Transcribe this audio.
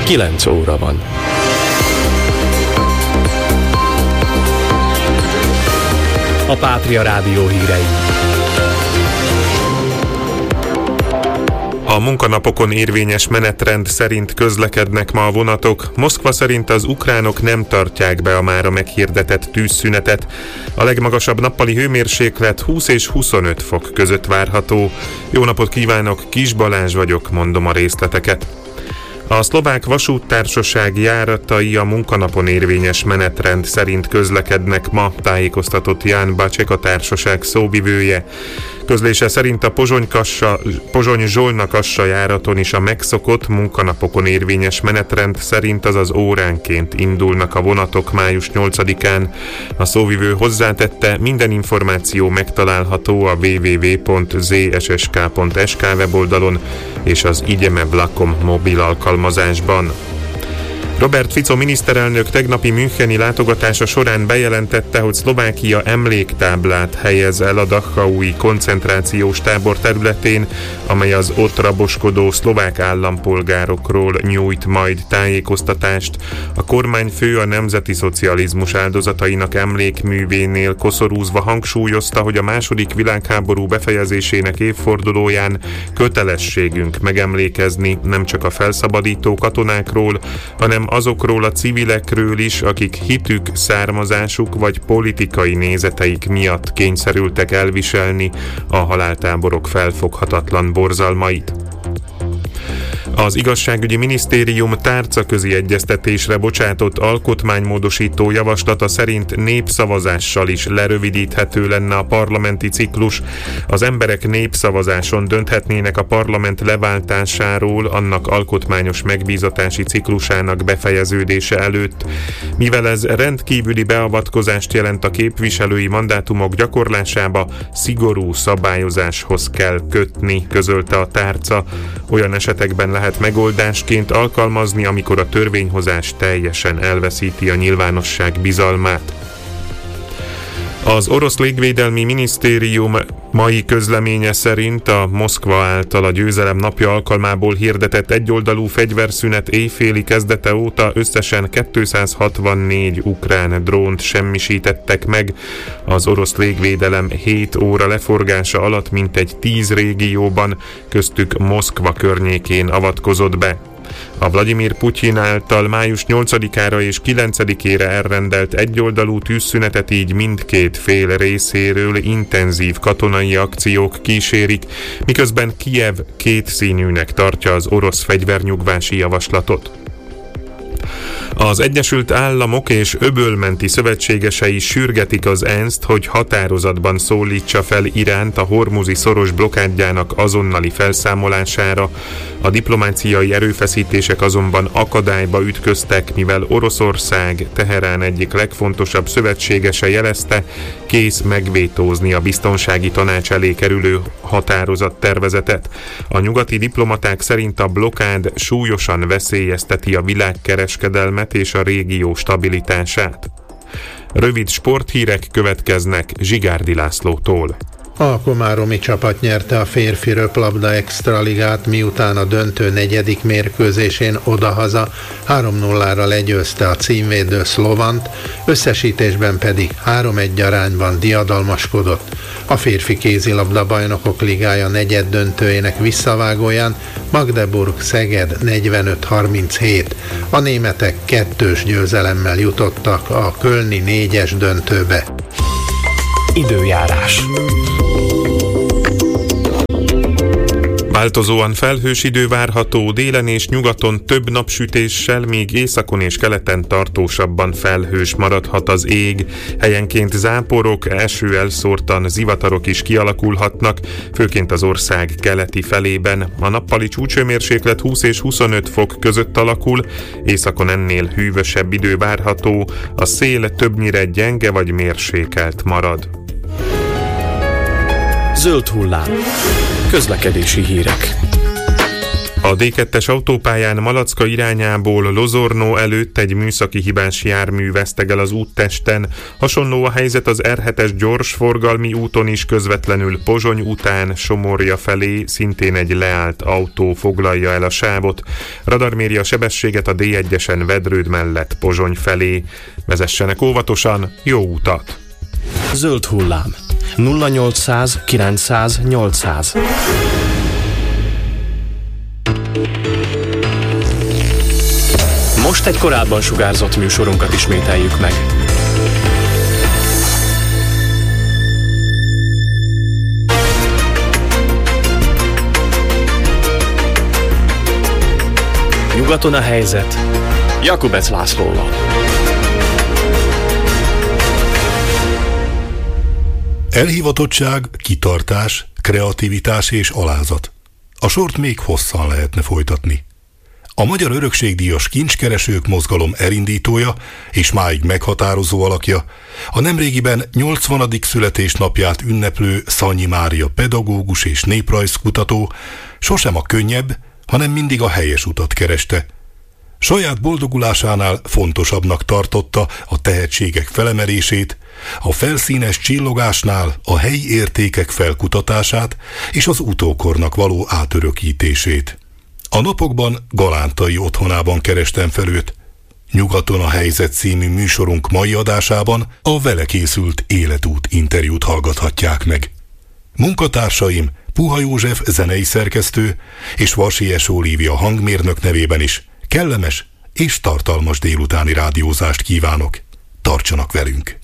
9 óra van. A Pátria Rádió hírei. A munkanapokon érvényes menetrend szerint közlekednek ma a vonatok. Moszkva szerint az ukránok nem tartják be a mára meghirdetett tűzszünetet. A legmagasabb nappali hőmérséklet 20 és 25 fok között várható. Jó napot kívánok, Kis Balázs vagyok, mondom a részleteket. A Szlovák Vasúttársaság járatai a munkanapon érvényes menetrend szerint közlekednek ma, tájékoztatott Ján Bacsek, a társaság szóvivője. Közlése szerint a Pozsony-Zsolna-Kassa járaton is a megszokott munkanapokon érvényes menetrend szerint, azaz óránként indulnak a vonatok május 8-án. A szóvivő hozzátette, minden információ megtalálható a www.zssk.sk weboldalon és az Idziemy Vlakom mobil alkalmazásban. Robert Fico miniszterelnök tegnapi müncheni látogatása során bejelentette, hogy Szlovákia emléktáblát helyez el a dachaui koncentrációs tábor területén, amely az ott raboskodó szlovák állampolgárokról nyújt majd tájékoztatást. A kormányfő a nemzeti szocializmus áldozatainak emlékművénél koszorúzva hangsúlyozta, hogy a második világháború befejezésének évfordulóján kötelességünk megemlékezni nem csak a felszabadító katonákról, hanem azokról a civilekről is, akik hitük, származásuk vagy politikai nézeteik miatt kényszerültek elviselni a haláltáborok felfoghatatlan borzalmait. Az igazságügyi minisztérium tárcaközi egyeztetésre bocsátott alkotmánymódosító javaslata szerint népszavazással is lerövidíthető lenne a parlamenti ciklus. Az emberek népszavazáson dönthetnének a parlament leváltásáról annak alkotmányos megbízatási ciklusának befejeződése előtt. Mivel ez rendkívüli beavatkozást jelent a képviselői mandátumok gyakorlásába, szigorú szabályozáshoz kell kötni, közölte a tárca. Olyan esetekben lehet megoldásként alkalmazni, amikor a törvényhozás teljesen elveszíti a nyilvánosság bizalmát. Az orosz légvédelmi minisztérium mai közleménye szerint a Moszkva által a győzelem napja alkalmából hirdetett egyoldalú fegyverszünet éjféli kezdete óta összesen 264 ukrán drónt semmisítettek meg. Az orosz légvédelem 7 óra leforgása alatt mintegy 10 régióban, köztük Moszkva környékén avatkozott be. A Vladimir Putyin által május 8-ára és 9-ére elrendelt egyoldalú tűzszünetet így mindkét fél részéről intenzív katonai akciók kísérik, miközben Kijev kétszínűnek tartja az orosz fegyvernyugvási javaslatot. Az Egyesült Államok és öbölmenti szövetségesei sürgetik az ENSZ-t, hogy határozatban szólítsa fel Iránt a hormuzi szoros blokádjának azonnali felszámolására. A diplomáciai erőfeszítések azonban akadályba ütköztek, mivel Oroszország, Teherán egyik legfontosabb szövetségese jelezte, kész megvétózni a biztonsági tanács elé kerülő határozattervezetet. A nyugati diplomaták szerint a blokád súlyosan veszélyezteti a világkereskedelmet és a régió stabilitását. Rövid sporthírek következnek Zsigárdi Lászlótól. A komáromi csapat nyerte a férfi röplabda extraligát, miután a döntő negyedik mérkőzésén odahaza 3-0-ra legyőzte a címvédő Szlovant, összesítésben pedig 3-1 arányban diadalmaskodott. A férfi kézilabda bajnokok ligája negyed döntőjének visszavágóján Magdeburg-Szeged 45-37. A németek 2-s győzelemmel jutottak a kölni 4-es döntőbe. Időjárás. Változóan felhős idő várható, délen és nyugaton több napsütéssel, míg északon és keleten tartósabban felhős maradhat az ég. Helyenként záporok, eső elszórtan zivatarok is kialakulhatnak, főként az ország keleti felében. A nappali csúcshőmérséklet 20 és 25 fok között alakul, északon ennél hűvösebb idő várható, a szél többnyire gyenge vagy mérsékelt marad. Zöld hullám. Közlekedési hírek. A D2-es autópályán Malacka irányából Lozornó előtt egy műszaki hibás jármű vesztegel az úttesten. Hasonló a helyzet az R7-es gyorsforgalmi úton is, közvetlenül Pozsony után Somorja felé szintén egy leállt autó foglalja el a sávot. Radar méri a sebességet a D1-esen Vedrőd mellett Pozsony felé. Vezessenek óvatosan, jó utat! Zöld hullám. 0800 900 800. Most egy korábban sugárzott műsorunkat ismételjük meg. Nyugaton a helyzet Jakubec Lászlóval. Elhivatottság, kitartás, kreativitás és alázat. A sort még hosszan lehetne folytatni. A Magyar Örökségdíjas Kincskeresők mozgalom elindítója és máig meghatározó alakja, a nemrégiben 80. születésnapját ünneplő Szanyi Mária pedagógus és néprajzkutató sosem a könnyebb, hanem mindig a helyes utat kereste. Saját boldogulásánál fontosabbnak tartotta a tehetségek felemelését, a felszínes csillogásnál a helyi értékek felkutatását és az utókornak való átörökítését. A napokban galántai otthonában kerestem fel őt. Nyugaton a helyzet című műsorunk mai adásában a vele készült életút interjút hallgathatják meg. Munkatársaim Puha József zenei szerkesztő és Varsies Olívia hangmérnök nevében is kellemes és tartalmas délutáni rádiózást kívánok. Tartsanak velünk!